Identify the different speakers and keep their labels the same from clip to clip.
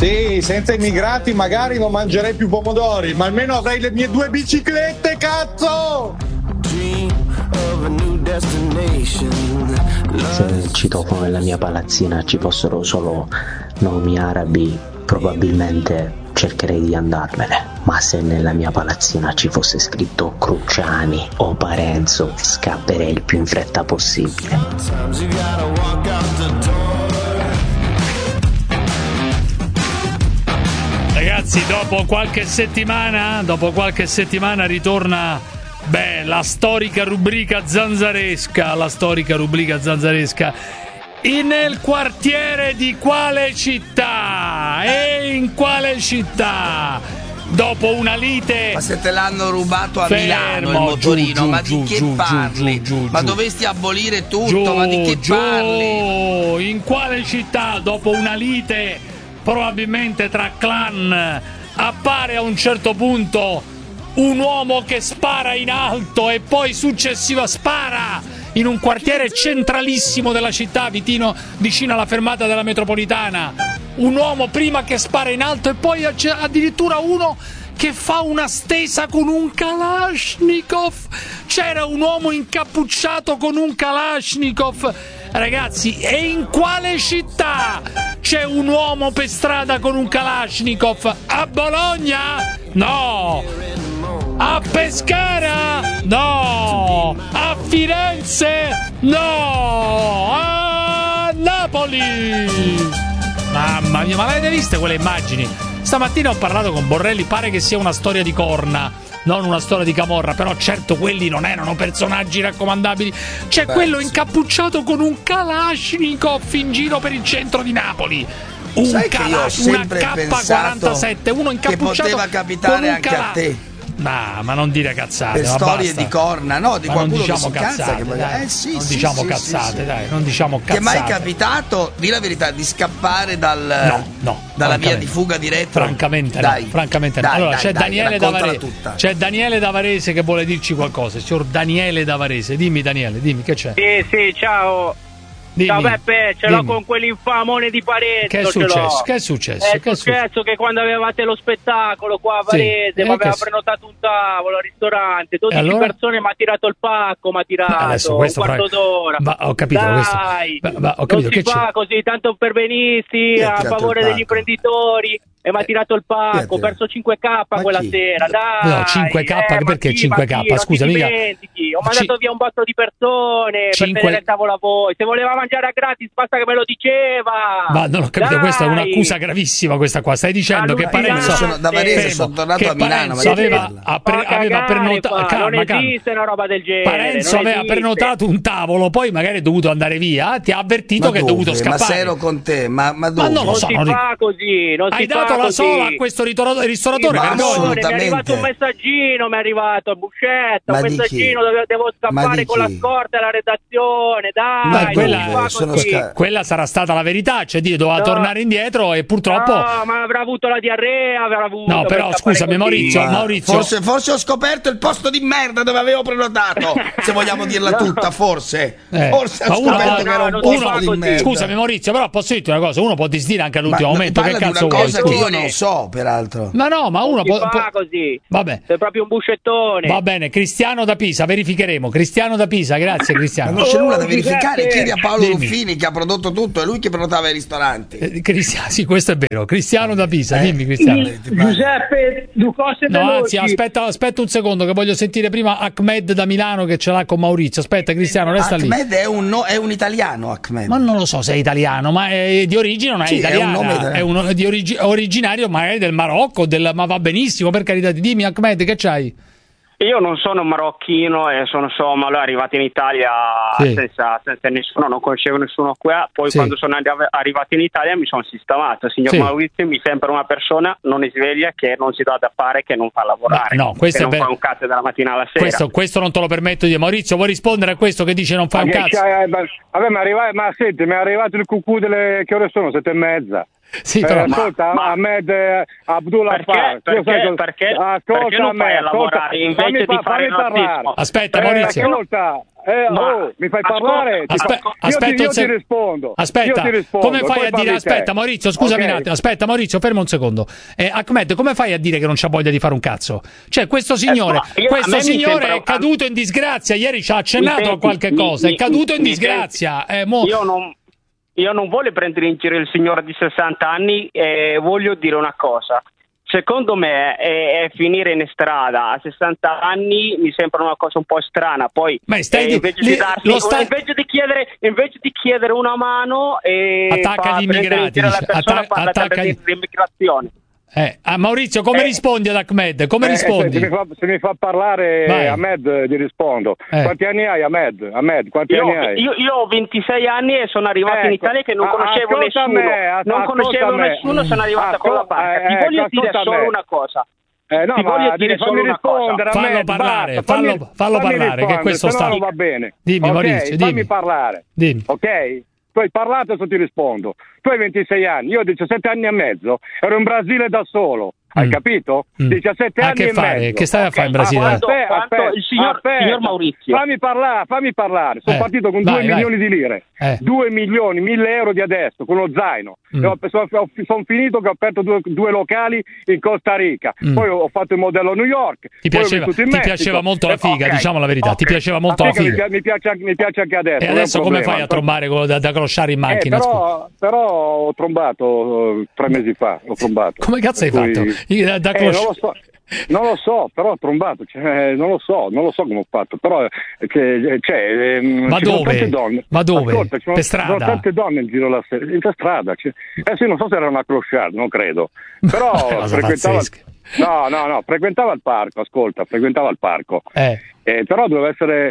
Speaker 1: Sì, senza immigrati magari non mangerei più pomodori, ma almeno avrei le mie 2 biciclette, cazzo!
Speaker 2: Se nel citofono della mia palazzina ci fossero solo nomi arabi, probabilmente cercherei di andarmene. Ma se nella mia palazzina ci fosse scritto Cruciani o Parenzo, scapperei il più in fretta possibile.
Speaker 3: Ragazzi, dopo qualche settimana ritorna la storica rubrica zanzaresca. Nel quartiere di quale città? E in quale città? Dopo una lite.
Speaker 4: Ma se te l'hanno rubato a Milano il motorino, ma di che parli? Ma dovresti abolire tutto, ma di che parli?
Speaker 3: In quale città, dopo una lite probabilmente tra clan, appare a un certo punto un uomo che spara in alto e poi successiva spara in un quartiere centralissimo della città, vicino alla fermata della metropolitana. Un uomo prima che spara in alto e poi addirittura uno che fa una stesa con un Kalashnikov. C'era un uomo incappucciato con un Kalashnikov. Ragazzi, e in quale città c'è un uomo per strada con un Kalashnikov? A Bologna? No. A Pescara? No. A Firenze? No. A Napoli? Mamma mia, ma l'avete viste quelle immagini? Stamattina ho parlato con Borrelli, pare che sia una storia di corna, non una storia di camorra, però certo quelli non erano personaggi raccomandabili. C'è quello incappucciato con un Kalashnikov in giro per il centro di Napoli. Una K47, uno incappucciato
Speaker 4: che poteva capitare anche a te.
Speaker 3: Ma non dire cazzate,
Speaker 4: per storie basta. Di corna, no, di qualcuno che si cansa, che magari
Speaker 3: non diciamo cazzate, dai, non diciamo cazzate.
Speaker 4: Ti è mai capitato, di la verità, di scappare dalla via di fuga diretto?
Speaker 3: Francamente no. Allora c'è Daniele da Varese che vuole dirci qualcosa. Signor Daniele da Varese, dimmi Daniele, che c'è?
Speaker 5: Sì, ciao. Dimmi, ciao Beppe, l'ho con quell'infamone di Parenzo.
Speaker 3: Che è successo?
Speaker 5: È successo che quando avevate lo spettacolo qua a Varese, mi aveva prenotato un tavolo al ristorante, 12 persone, mi ha tirato il pacco, un quarto d'ora.
Speaker 3: Ma ho capito,
Speaker 5: dai,
Speaker 3: ho capito,
Speaker 5: non si fa così, tanto per venirsi a favore degli imprenditori. E mi ha tirato il pacco, ho perso 5K quella sera, dai.
Speaker 3: No, 5K, perché 5K? Scusa, mica.
Speaker 5: Ho mandato via un botto di persone per tenere il tavolo a voi. Se voleva mangiare a gratis, basta che me lo diceva.
Speaker 3: Ma non ho capito, questa è un'accusa gravissima questa qua. Stai dicendo che Parenzo
Speaker 4: da Varese sono tornato a Milano,
Speaker 3: aveva prenotato.
Speaker 5: Non esiste una roba del genere.
Speaker 3: Parenzo aveva prenotato un tavolo, poi magari è dovuto andare via, ti ha avvertito che è dovuto scappare.
Speaker 4: Ma se ero con te, ma dove?
Speaker 3: Ma non lo so,
Speaker 5: non si fa così, non si fa
Speaker 3: la sola a questo ristoratore,
Speaker 5: mi è arrivato un messaggino, a Buscetta, un messaggino, devo scappare con la scorta alla redazione, dai.
Speaker 3: Quella sarà stata la verità, cioè doveva tornare indietro e purtroppo
Speaker 5: ma avrà avuto la diarrea,
Speaker 3: no, però scusami Maurizio,
Speaker 4: forse ho scoperto il posto di merda dove avevo prenotato, se vogliamo dirla tutta, forse ho scoperto che era un posto di merda.
Speaker 3: Scusami Maurizio, però posso dirti una cosa, uno può disdire anche all'ultimo momento, che cazzo vuoi?
Speaker 4: Cosa che io non so, peraltro.
Speaker 3: Ma no, ma uno può
Speaker 5: così.
Speaker 3: Vabbè.
Speaker 5: Sei proprio un buscettone.
Speaker 3: Va bene, Cristiano da Pisa, verificheremo. Cristiano da Pisa, grazie Cristiano.
Speaker 4: Ma non c'è nulla da verificare, chiedi a Paolo Ruffini che ha prodotto tutto, è lui che prenotava i ristoranti.
Speaker 3: Sì, questo è vero. Cristiano da Pisa, dimmi Cristiano.
Speaker 5: Giuseppe, due cose veloci.
Speaker 3: No, anzi, aspetta un secondo che voglio sentire prima Ahmed da Milano che ce l'ha con Maurizio. Aspetta Cristiano, resta lì.
Speaker 4: Ahmed è un italiano, Ahmed.
Speaker 3: Ma non lo so se è italiano, ma è di origine non è italiano, è uno di originario magari del Marocco, ma va benissimo, per carità. Dimmi Ahmed, che c'hai?
Speaker 5: Io non sono marocchino e sono somalo, arrivato in Italia senza nessuno, non conoscevo nessuno qua, poi quando sono arrivato in Italia mi sono sistemato. Signor Maurizio mi sembra una persona non sveglia, che non si dà da fare, che non fa lavorare,
Speaker 3: questo
Speaker 5: che non fa un cazzo dalla mattina alla sera.
Speaker 3: Questo non te lo permetto di. Maurizio, vuoi rispondere a questo che dice non fa un cazzo?
Speaker 6: Vabbè, ma senti, mi è arrivato il cucù che ore sono? 7:30.
Speaker 3: Sì, però,
Speaker 6: ascolta, Ahmed Abdullah
Speaker 5: perché non fai a lavorare invece di fare il razzismo?
Speaker 3: Aspetta, Maurizio.
Speaker 6: Ascolta, mi fai parlare?
Speaker 3: Aspetta,
Speaker 6: io ti rispondo.
Speaker 3: Aspetta,
Speaker 6: io ti rispondo,
Speaker 3: come fai a dire? Aspetta, Maurizio, scusami un attimo. Aspetta, Maurizio, fermo un secondo. Ahmed, come fai a dire che non c'ha voglia di fare un cazzo? Cioè, questo signore è caduto in disgrazia. Ieri ci ha accennato a qualche cosa. È caduto in disgrazia.
Speaker 5: Io non voglio prendere in giro il signore di 60 anni, voglio dire una cosa. Secondo me è finire in strada a 60 anni mi sembra una cosa un po' strana. Poi invece di chiedere una mano
Speaker 3: attacca gli immigrati,
Speaker 5: attacca l'immigrazione.
Speaker 3: Maurizio, come rispondi ad Ahmed? Come rispondi?
Speaker 6: Se mi fa parlare Ahmed, gli rispondo. Quanti anni hai, Ahmed? Quanti anni hai?
Speaker 5: Io ho 26 anni e sono arrivato in Italia che non conoscevo nessuno, sono arrivato a quella parte. Ti voglio dire solo una cosa.
Speaker 6: Fammi rispondere.
Speaker 3: Fallo parlare, che questo sta.
Speaker 6: No, va bene.
Speaker 3: Dimmi, Maurizio,
Speaker 6: fammi parlare.
Speaker 3: Dimmi.
Speaker 6: Ok? Tu hai parlato, adesso ti rispondo. Tu hai 26 anni, io ho 17 anni e mezzo, ero in Brasile da solo. Hai capito? 17 anni e mezzo.
Speaker 3: Che stai a fare in Brasile?
Speaker 5: Aspetta, il signor Maurizio.
Speaker 6: Fammi parlare. Sono partito con 2 milioni di lire. 2 milioni, 1.000 euro di adesso, con lo zaino. Sono finito che ho aperto due locali in Costa Rica. Poi ho fatto il modello a New York.
Speaker 3: Ti piaceva molto la figa, diciamo la verità. Ti piaceva molto la figa.
Speaker 6: Mi piace anche adesso.
Speaker 3: E adesso come fai a trombare da closciare in macchina?
Speaker 6: Però ho trombato 3 mesi fa.
Speaker 3: Come cazzo hai fatto?
Speaker 6: Non lo so, però ho trombato, non lo so come ho fatto, però
Speaker 3: ma dove?
Speaker 6: Ascolta,
Speaker 3: per strada?
Speaker 6: Sono tante donne in giro per strada, sì, non so se era una clochard, non credo, però frequentava il parco, frequentava il parco. Però doveva essere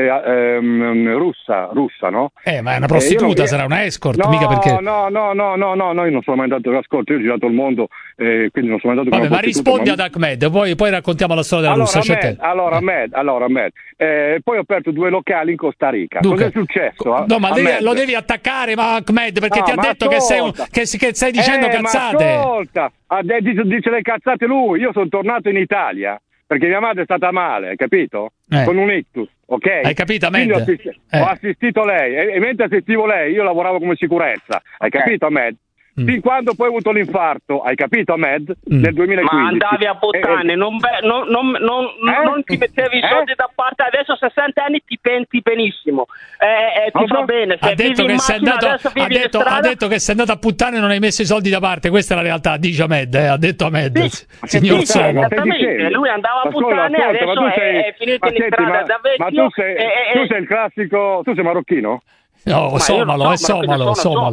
Speaker 6: russa, no?
Speaker 3: Ma è una prostituta, sarà una escort, mica perché...
Speaker 6: No, io non sono mai andato, ascolta, io ho girato il mondo, quindi non sono mai andato...
Speaker 3: Vabbè, ma rispondi ad Ahmed, poi raccontiamo la storia della Russia.
Speaker 6: Allora, Ahmed, poi ho aperto 2 locali in Costa Rica. Cosa è successo?
Speaker 3: No, ma lo devi attaccare, Ahmed, perché ti ha detto che stai dicendo cazzate.
Speaker 6: Ma ascolta, dice le cazzate lui, io sono tornato in Italia perché mia madre è stata male, hai capito? Con un ictus, ok?
Speaker 3: Hai capito, Ahmed?
Speaker 6: Ho assistito lei e mentre assistivo lei io lavoravo come sicurezza, hai capito, Ahmed? Fin quando poi ho avuto l'infarto, hai capito, Ahmed? Nel 2015.
Speaker 5: Ma andavi a puttane, non ti mettevi i soldi da parte, adesso a 60 anni ti penti benissimo. Ti fa bene.
Speaker 3: Ha detto che sei andato a puttane e non hai messo i soldi da parte, questa è la realtà, dice Ahmed, ha detto Ahmed. Signor Somo.
Speaker 5: Esattamente, lui andava a puttane e adesso è finito in strada da vecchio.
Speaker 6: Ma tu sei il classico, tu sei marocchino?
Speaker 3: No, somalo.
Speaker 5: Ad esempio.
Speaker 6: Non sono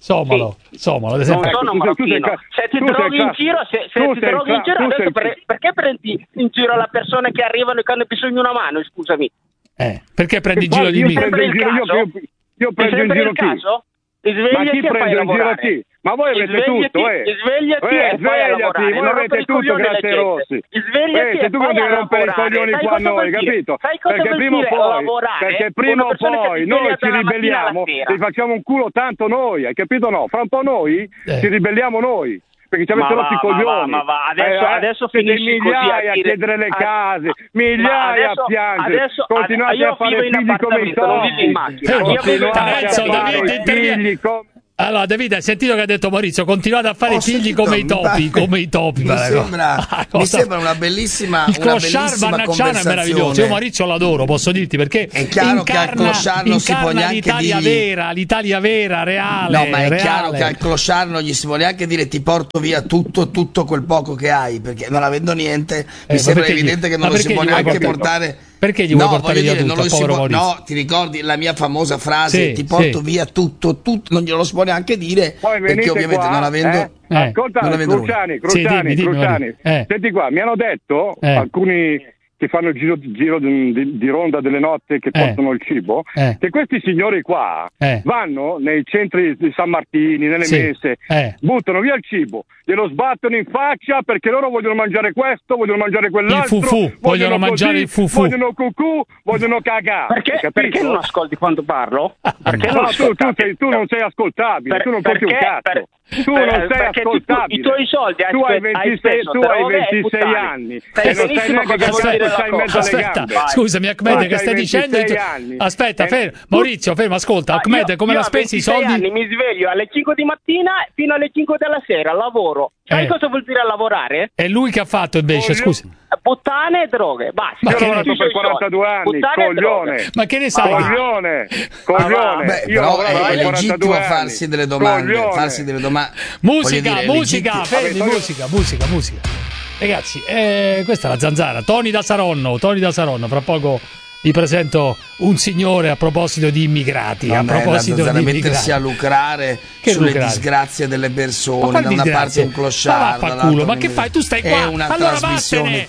Speaker 5: marocchino. Se ti droghi in giro, adesso perché prendi in giro la persona che arrivano e che hanno bisogno di una mano, scusami?
Speaker 3: Perché prendi in giro di me?
Speaker 6: Io prendo in giro chi? Ma chi prende in giro chi? Ma voi avete tutto,
Speaker 5: Svegliati e fai a lavorare.
Speaker 6: Voi avete tutto, grazie Rossi.
Speaker 5: Svegliati e
Speaker 6: tu non devi rompere i coglioni qua a noi, capito? Perché prima o poi noi ci ribelliamo e facciamo un culo tanto noi, hai capito? No, fra un po' noi ci ribelliamo noi. Perché ci avete rotto i coglioni.
Speaker 5: Adesso
Speaker 6: siete migliaia a chiedere le case, migliaia a piangere, continuate a fare figli come i topi, continuate a fare figli come...
Speaker 3: Allora, Davide, hai sentito che ha detto Maurizio? Continuate a fare figli come i topi,
Speaker 4: Mi sembra una bellissima
Speaker 3: il clochard Vannacciano è meraviglioso. Io Maurizio l'adoro, posso dirti, perché
Speaker 4: è chiaro che al clochard non si può neanche dire
Speaker 3: l'Italia vera, reale.
Speaker 4: No, ma è chiaro che al clochard non gli si può neanche dire ti porto via tutto quel poco che hai, perché non avendo niente mi sembra evidente che non lo si può neanche portare.
Speaker 3: Perché gli vuoi portare via tutto, povero Maurizio?
Speaker 4: No, ti ricordi la mia famosa frase, ti porto via tutto, non glielo si può neanche dire, perché ovviamente
Speaker 6: qua,
Speaker 4: non avendo...
Speaker 6: Ascolta, Cruciani, senti qua, mi hanno detto alcuni che fanno il giro di ronda delle notte che portano il cibo, che questi signori qua vanno nei centri di San Martini, nelle messe, buttano via il cibo, glielo sbattono in faccia perché loro vogliono mangiare questo, vogliono mangiare quell'altro,
Speaker 3: il fufu, vogliono mangiare il fufu,
Speaker 6: vogliono cucù, vogliono cagare.
Speaker 5: Perché non ascolti quando parlo? Perché
Speaker 6: tu non sei ascoltabile, tu non porti un cazzo. Tu non sei ascoltabile.
Speaker 5: I tuoi soldi
Speaker 6: tu hai 26 anni e non sai neanche che stai in mezzo alle gambe.
Speaker 3: Scusami Ahmed, che stai dicendo? Aspetta, Maurizio, fermo, ascolta, Ahmed, come l'ha spesi i soldi?
Speaker 5: Anni, mi sveglio alle 5 di mattina fino alle 5 della sera, lavoro. Sai cosa vuol dire lavorare?
Speaker 3: È lui che ha fatto invece, scusa.
Speaker 5: Puttane e droghe, basta.
Speaker 6: Ma io ho lavorato per 42 anni, coglione.
Speaker 3: Ma che ne sai?
Speaker 6: Coglione.
Speaker 4: Io però è legittimo farsi delle domande.
Speaker 3: Musica, fermi, musica. Ragazzi, questa è la zanzara. Tony da Saronno, fra poco vi presento un signore a proposito di immigrati.
Speaker 4: Mettersi a lucrare sulle disgrazie delle persone, da una parte un clochard,
Speaker 3: dall'altra ma che fai? Tu stai qua, allora vattene,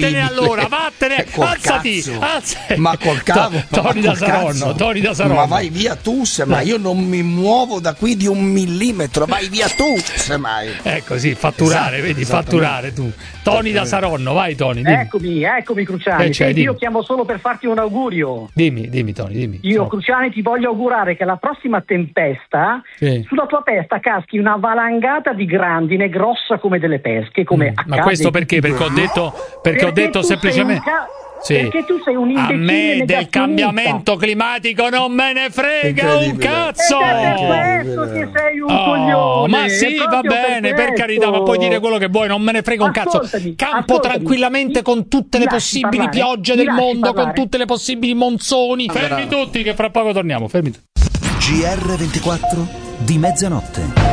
Speaker 3: alzati.
Speaker 4: Ma col cavo,
Speaker 3: Tony da Saronno.
Speaker 4: Ma vai via tu, semmai, io non mi muovo da qui di 1 millimetro, vai via tu, semmai.
Speaker 3: Così, fatturare, vedi, fatturare tu. Tony da Saronno, vai Tony.
Speaker 7: Dimmi. Eccomi Cruciani. Io chiamo solo per farti un augurio.
Speaker 3: Dimmi Tony.
Speaker 7: Io Cruciani ti voglio augurare che la prossima tempesta sulla tua testa caschi una valangata di grandine grossa come delle pesche, come
Speaker 3: ma questo perché? Perché ho detto semplicemente
Speaker 7: perché tu sei un imbecille.
Speaker 3: A me del cambiamento climatico non me ne frega un cazzo.
Speaker 7: Per questo che sei un coglione.
Speaker 3: Ma sì, va bene, per carità, ma puoi dire quello che vuoi, non me ne frega un cazzo. Campo tranquillamente con tutte le possibili piogge del mondo, con tutte le possibili monsoni. Fermi tutti che fra poco torniamo,
Speaker 8: GR24 di mezzanotte.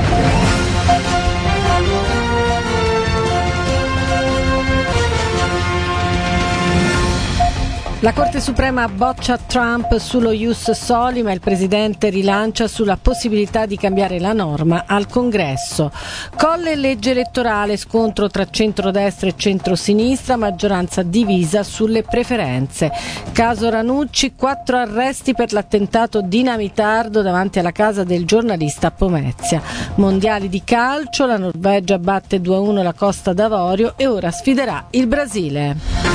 Speaker 9: La Corte Suprema boccia Trump sullo ius soli, ma il presidente rilancia sulla possibilità di cambiare la norma al Congresso. Colle legge elettorale, scontro tra centrodestra e centrosinistra, maggioranza divisa sulle preferenze. Caso Ranucci, 4 arresti per l'attentato dinamitardo davanti alla casa del giornalista a Pomezia. Mondiali di calcio, la Norvegia batte 2-1 la Costa d'Avorio e ora sfiderà il Brasile.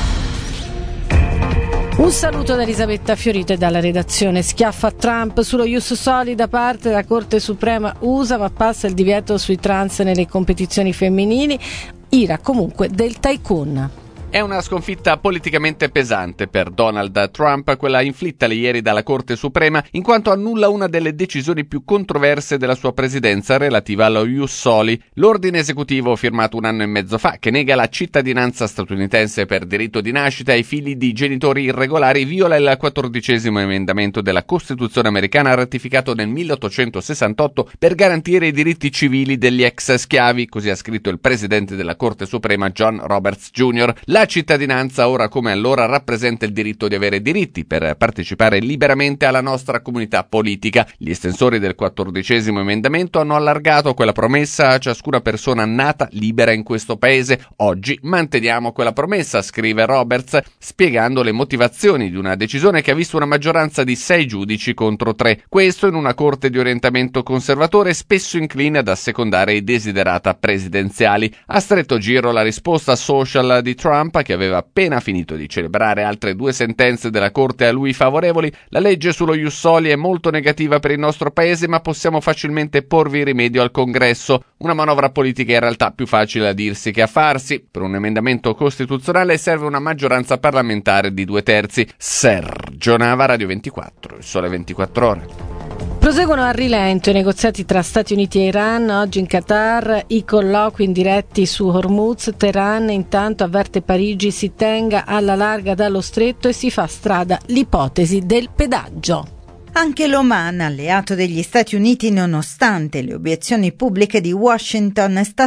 Speaker 9: Un saluto da Elisabetta Fiorito e dalla redazione. Schiaffa Trump sullo ius soli da parte della Corte Suprema USA, ma passa il divieto sui trans nelle competizioni femminili. Ira comunque del tycoon.
Speaker 10: È una sconfitta politicamente pesante per Donald Trump, quella inflittale ieri dalla Corte Suprema, in quanto annulla una delle decisioni più controverse della sua presidenza relativa allo ius soli, l'ordine esecutivo firmato 1 anno e mezzo fa, che nega la cittadinanza statunitense per diritto di nascita ai figli di genitori irregolari, viola il 14° emendamento della Costituzione americana ratificato nel 1868 per garantire i diritti civili degli ex schiavi, così ha scritto il presidente della Corte Suprema John Roberts Jr. La cittadinanza ora come allora rappresenta il diritto di avere diritti per partecipare liberamente alla nostra comunità politica. Gli estensori del 14° emendamento hanno allargato quella promessa a ciascuna persona nata libera in questo paese. Oggi manteniamo quella promessa, scrive Roberts, spiegando le motivazioni di una decisione che ha visto una maggioranza di 6 giudici contro 3. Questo in una corte di orientamento conservatore spesso incline ad assecondare i desiderata presidenziali. A stretto giro la risposta social di Trump, che aveva appena finito di celebrare altre 2 sentenze della Corte a lui favorevoli. La legge sullo ius soli è molto negativa per il nostro paese, ma possiamo facilmente porvi rimedio al Congresso. Una manovra politica in realtà più facile a dirsi che a farsi. Per un emendamento costituzionale serve una maggioranza parlamentare di 2/3. Sergio Nava, Radio 24, il Sole 24 Ore.
Speaker 9: Proseguono a rilento i negoziati tra Stati Uniti e Iran. Oggi in Qatar i colloqui indiretti su Hormuz. Teheran intanto avverte Parigi si tenga alla larga dallo stretto e si fa strada l'ipotesi del pedaggio.
Speaker 11: Anche l'Oman, alleato degli Stati Uniti nonostante le obiezioni pubbliche di Washington, sta